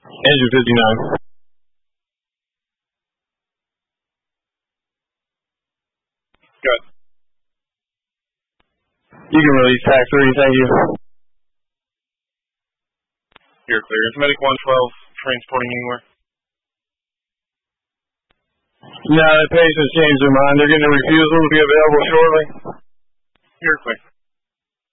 Engine 59. Good. You can release TAC 3, thank you. You're clear. Is Medic 112 transporting anywhere? No, the patient's changed their mind. They're getting a refusal to be available shortly. You're clear.